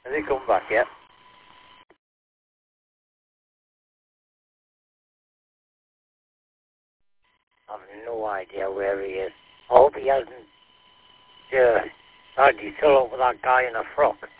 Has he come back yet? I've no idea where he is. I hope he hasn't... He's still up with that guy in a frock.